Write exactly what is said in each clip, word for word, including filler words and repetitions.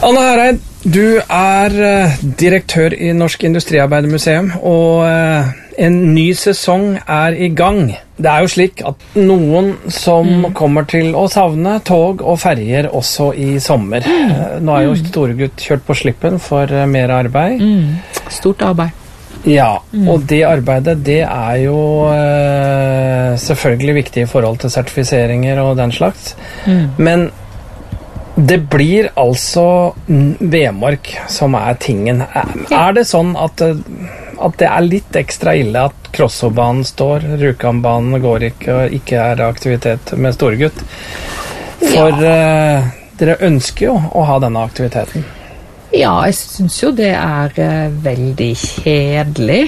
Anne Hereid, du er uh, direktør i Norsk Industriarbeidermuseum, og uh, en ny sesong er i gang. Det er jo slik at noen som mm. kommer til å savne tog og ferger også i sommer. Mm. Uh, nå er jo Storegutt kjørt på slippen for uh, mer arbeid. Mm. Stort arbeid. Ja, mm. og det arbeidet, det er jo uh, selvfølgelig viktig i forhold til sertifiseringer og den slags. Mm. Men det blir altså Vemork som er tingen. Er det sånn at, at det er litt ekstra ille at Krossobanen står, Rjukanbanen går ikke, og ikke er aktivitet med Storegutt? For ja. uh, dere ønsker jo å ha denne aktiviteten. Ja, jeg synes jo det er uh, veldig kjedelig.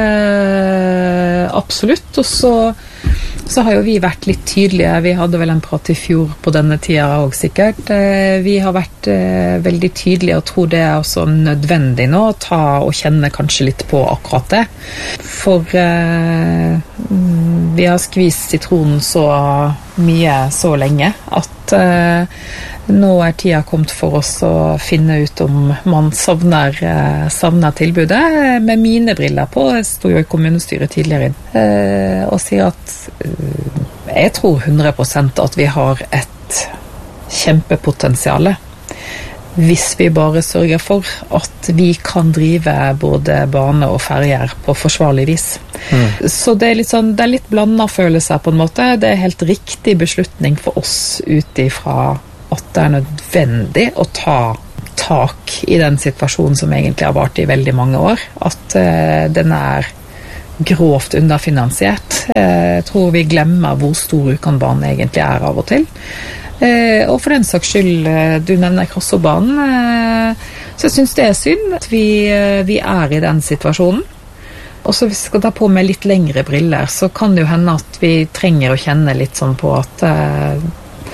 Uh, absolutt. Og så Så har jo vi vært litt tydelige. Vi hadde vel en prat i fjor på denne tida også sikkert. Vi har vært veldig tydelige og tror det er også nødvendig nå å ta og kjenne kanskje litt på akkurat det. For eh, vi har skvist sitronen så mye så lenge at eh, nå er tida kommet for oss å finne ut om man savner, eh, savner tilbudet. Med mine briller på, jeg stod jo i kommunestyret tidligere eh, og sier at eh, jeg tror hundre prosent at vi har et kjempepotensiale hvis vi bare sørger for at vi kan drive både bane og ferger på forsvarlig vis. Mm. Så det er litt sånn, det er litt blandet følelser på en måte. Det er helt riktig beslutning for oss ut ifra at det er nødvendig å ta tak i den situasjonen som egentlig har vart i veldig mange år. At uh, den er grovt underfinansiert. Uh, jeg tror vi glemmer hvor stor Rjukanbanen egentlig er av og til. Uh, og for den saks skyld, uh, du nevner Krossobanen, uh, så jeg synes det er synd at vi, uh, vi er i den situasjonen. Og så hvis vi skal ta på med litt lengre briller, så kan det jo hende at vi trenger å kjenne litt sånn på at uh,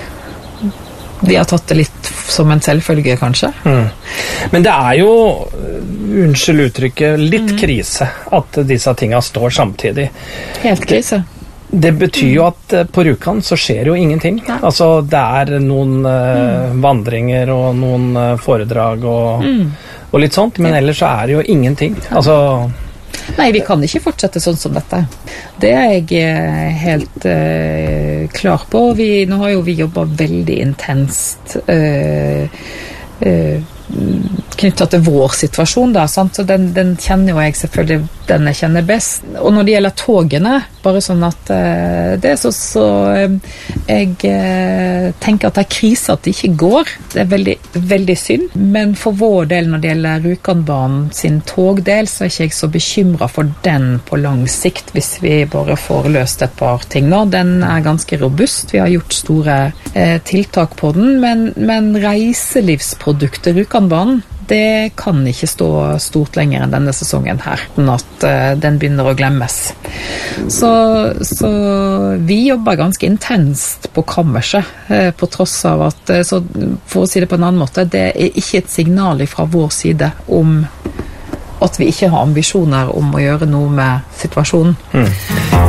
vi har tatt det litt som en selvfølge, kanskje. Mm. Men det er jo, unnskyld uttrykket, litt mm. krise at disse tingene står samtidig. Helt krise. Det, det betyr jo at på Rjukan så skjer jo ingenting. Nei. Altså, det er noen uh, mm. vandringer og noen uh, foredrag og, mm. og litt sånt, men ja. Ellers så er det jo ingenting. Altså... Nei, vi kan ikke fortsette sånn som dette. Det er jeg helt uh, klar på. Vi, nå har jo vi jobbet veldig intenst uh, uh, knyttet til vår situasjon da, sant? Så den, den kjenner jo jeg selvfølgelig, den jeg kjenner best. Og når det gjelder togene, bare sånn at uh, det er så, så uh, jeg uh, tenker at det er krise at det ikke går. Det er veldig, veldig synd. Men for vår del, når det gjelder Rjukanbanen sin togdel, så er ikke jeg så bekymret for den på lang sikt, hvis vi bare får løst et par ting nå. Den er ganske robust. Vi har gjort store uh, tiltak på den, men, men reiselivsproduktet Rjukanbanen, det kan ikke stå stort lenger enn denne sesongen her, uten at uh, den begynner å glemmes. Så, så vi jobber ganske intenst på kammerset, uh, på tross av at, uh, så for å si det på en annen måte, det er ikke et signal fra vår side om at vi ikke har ambisjoner om å gjøre noe med situasjonen. Mm.